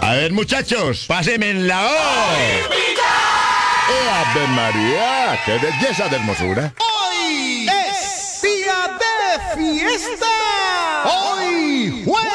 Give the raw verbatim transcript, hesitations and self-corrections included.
A ver, muchachos, pásenme en la O. ¡Eh, Ave María! ¡Qué belleza de hermosura! Hoy es día de fiesta. Hoy juega